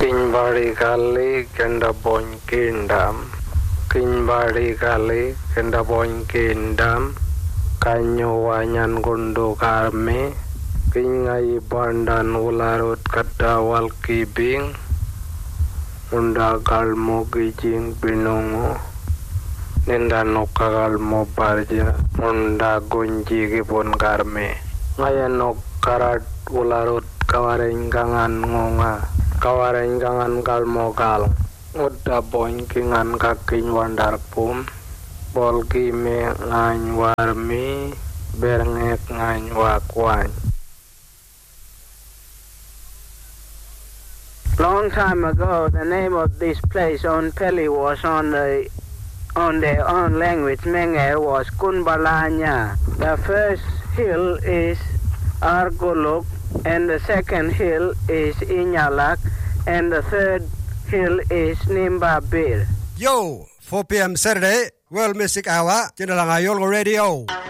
Kinbari kali kenda boñ kindam. Kinbari kali kenda boñ kindam. Kanyo wanyan gundu karme. Kingai bandan ularut kadawal kibing. Unda galmo gijing binongo. Nenda nokka galmo barja. Unda gunji gipon karme. Ngaya nokkarat ularut kawarenggangan ngonga. Kawarenggangan galmo gal. Uda boñ kingan kaking wandar pum. Bol kime ngany warmi. Berngek ngany wakwany. Long time ago, the name of this place on Peli was on their own language, Menge, was Kunbalanya. The first hill is Arguluk, and the second hill is Inyalak, and the third hill is Nimbabir. Yo, 4 p.m. Saturday, World Music Hour, trên đài Ayol Radio.